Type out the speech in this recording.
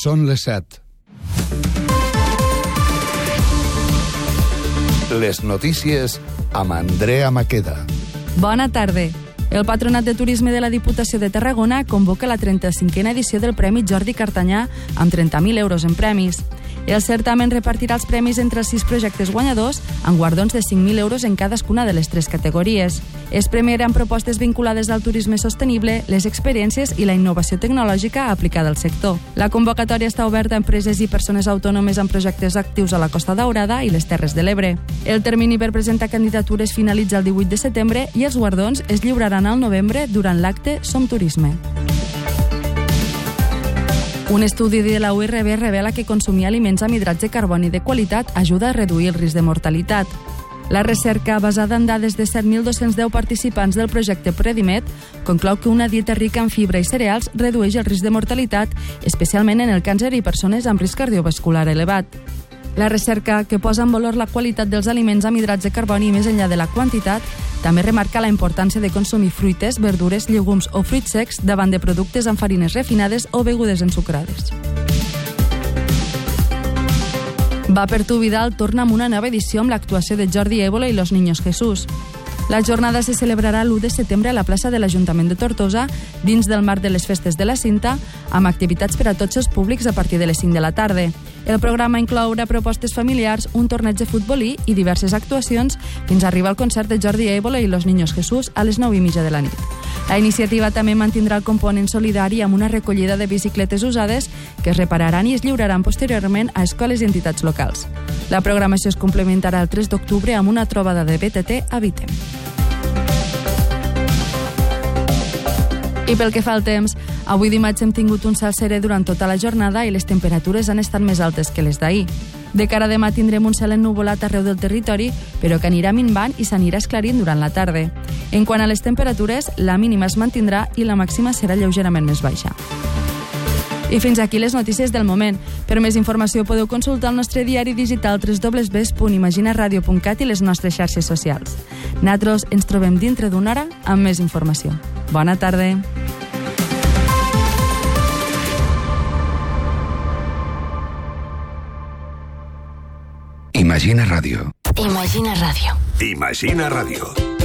Són les 7. Les notícies amb Andrea Maqueda. Bona tarda. El Patronat de Turisme de la Diputació de Tarragona convoca la 35a edició del Premi Jordi Cartanyà amb 30.000 euros en premis. El certamen repartirà els premis entre els 6 projectes guanyadors amb guardons de 5.000 euros en cadascuna de les 3 categories. Es premiaran propostes vinculades al turisme sostenible, les experiències i la innovació tecnològica aplicada al sector. La convocatòria està oberta a empreses i persones autònomes amb projectes actius a la Costa Daurada i les Terres de l'Ebre. El termini per presentar candidatures finalitza el 18 de setembre i els guardons es lliuraran al novembre durant l'acte Som Turisme. Un estudi de la URB revela que consumir aliments amb hidrats de carboni de qualitat ajuda a reduir el risc de mortalitat. La recerca, basada en dades de 7.210 participants del projecte Predimet, conclou que una dieta rica en fibra i cereals redueix el risc de mortalitat, especialment en el càncer i persones amb risc cardiovascular elevat. La recerca, que posa en valor la qualitat dels aliments amb hidrats de carboni més enllà de la quantitat, també remarca la importància de consumir fruites, verdures, llegums o fruits secs davant de productes amb farines refinades o begudes ensucrades. Va per tu Vidal torna amb una nova edició amb l'actuació de Jordi Évole i Los Niños Jesús. La jornada se celebrarà l'1 de setembre a la plaça de l'Ajuntament de Tortosa, dins del marc de les festes de la Cinta, amb activitats per a tots els públics a partir de les 5 de la tarda. El programa inclourà propostes familiars, un torneig de futbolí i diverses actuacions fins a arribar al concert de Jordi Évole i Los Niños Jesús a les 9:30 de la nit. La iniciativa també mantindrà el component solidari amb una recollida de bicicletes usades que es repararan i es lliuraran posteriorment a escoles i entitats locals. La programació es complementarà el 3 d'octubre amb una trobada de BTT a Vitem. I pel que fa al temps, avui dimarts hem tingut un cel serè durant tota la jornada i les temperatures han estat més altes que les d'ahir. De cara a demà tindrem un cel ennuvolat arreu del territori, però que anirà minvant i s'anirà esclarint durant la tarda. En quant a les temperatures, la mínima es mantindrà i la màxima serà lleugerament més baixa. I fins aquí les notícies del moment. Per més informació podeu consultar el nostre diari digital www.imaginaradio.cat i les nostres xarxes socials. Nosaltres ens trobem dintre d'una hora amb més informació. Bona tarda. Imagina Ràdio. Imagina Ràdio. Imagina Ràdio.